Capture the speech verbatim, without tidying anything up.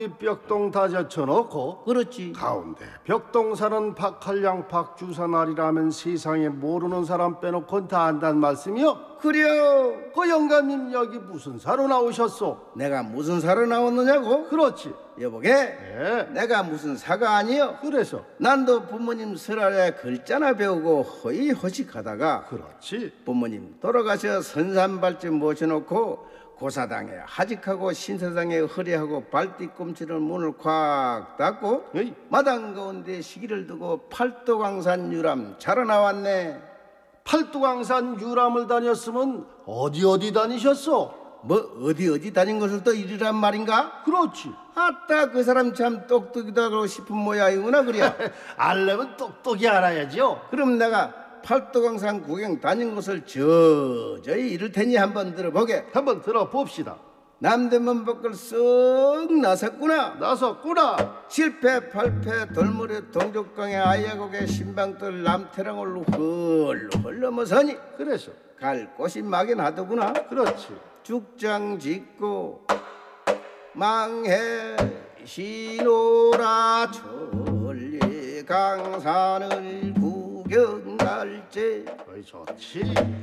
이 벽동 다 젖혀놓고 그렇지. 가운데 벽동산은 박한량 박주사날이라면 세상에 모르는 사람 빼놓고는 다 안단 말씀이요? 그래요. 그 영감님 여기 무슨 사로 나오셨소? 내가 무슨 사로 나왔느냐고? 그렇지. 여보게, 예. 내가 무슨 사가 아니여. 그래서 난도 부모님 설날에 글자나 배우고 허이허식하다가 그렇지. 부모님 돌아가셔 선산발집 모셔놓고 고사당에 하직하고 신사당에 허리하고 발뒤꿈치를 문을 콱 닫고 에이. 마당 가운데 시기를 두고 팔도강산 유람 자러 나왔네. 팔도강산 유람을 다녔으면 어디 어디 다니셨소? 뭐 어디 어디 다닌 것을 또 이리란 말인가? 그렇지. 아따 그 사람 참 똑똑이다고 싶은 모양이구나. 그래. 알려면 똑똑히 알아야죠. 그럼 내가 팔도강산 구경 다닌 것을 저저히 이를 테니 한번 들어보게. 한번 들어봅시다. 남대문 밖을 썩 나섰구나. 나섰구나. 칠패 팔패 돌무리 동족강에 아야곡에 신방들 남태랑을 훌훌 넘어서니 그래서 갈 곳이 막연 하더구나. 그렇지. 죽장 짓고 망해 시노라 천리 강산을 구경 갈지. 어이 좋지.